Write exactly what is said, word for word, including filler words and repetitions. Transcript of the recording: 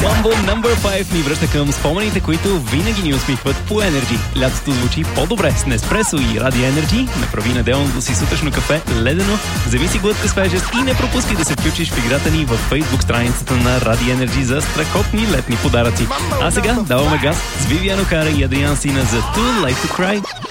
Mambo номер пет ни връща към спомените, които винаги ни усмихват по Energy. Лятото звучи по-добре с Неспресо и Ради Energy. Направи неделното си сутрешно кафе ледено, вземи си глътка свежест и не пропускай да се включиш в играта ни във Facebook страницата на Ради Energy за страхотни летни подаръци. А сега даваме газ с Вивиан Охара и Адриан Сина за Too Late to Cry.